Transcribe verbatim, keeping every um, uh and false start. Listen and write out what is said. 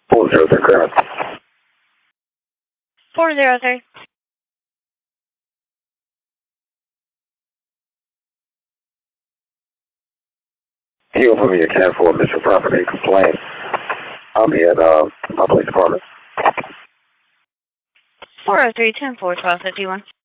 four zero three current. four zero three. Can you open me a ten for Mister Property complaint? I'll be at uh, my police department. four oh three, ten four, twelve fifty-one.